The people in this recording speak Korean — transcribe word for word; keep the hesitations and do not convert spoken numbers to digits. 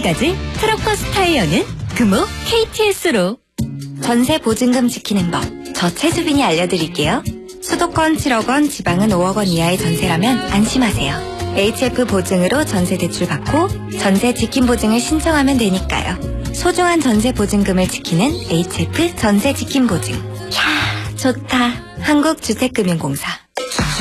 지금까지 트럭과 스타이어는 금호 케이티에스로. 전세 보증금 지키는 법, 저 최수빈이 알려드릴게요. 수도권 칠억 원, 지방은 오억 원 이하의 전세라면 안심하세요. 에이치에프 보증으로 전세 대출 받고 전세 지킴 보증을 신청하면 되니까요. 소중한 전세 보증금을 지키는 에이치에프 전세 지킴 보증. 이야, 좋다. 한국주택금융공사.